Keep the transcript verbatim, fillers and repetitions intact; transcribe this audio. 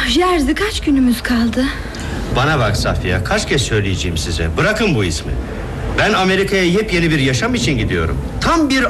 Jersey, kaç günümüz kaldı? Bana bak Safiye, kaç kez söyleyeceğim size, bırakın bu ismi. Ben Amerika'ya yepyeni bir yaşam için gidiyorum. Tam bir